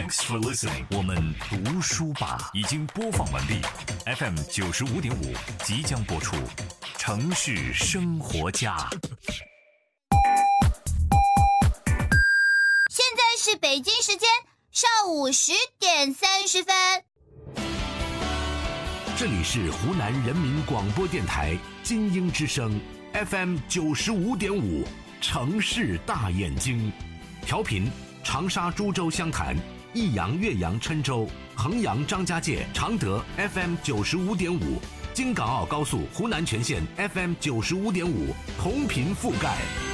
Thanks for listening。我们读书吧已经播放完毕 ，FM 95.5即将播出。城市生活家。 现在是北京时间上午10:30。 这里是湖南人民广播电台金鹰之声 FM 95.5城市大眼睛，调频长沙、株洲、湘潭、益阳、岳阳、郴州、衡阳、张家界、常德 FM 95.5，京港澳高速湖南全线 FM 95.5，同频覆盖。